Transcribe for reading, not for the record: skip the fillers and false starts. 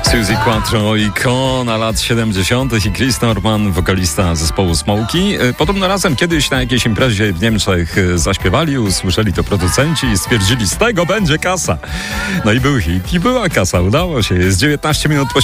Suzy Quattro, ikona lat 70. i Chris Norman, wokalista zespołu Smokey. Podobno razem kiedyś na jakiejś imprezie w Niemczech zaśpiewali, usłyszeli to producenci i stwierdzili, z tego będzie kasa. No i był hit i była kasa, udało się. Jest 19 minut po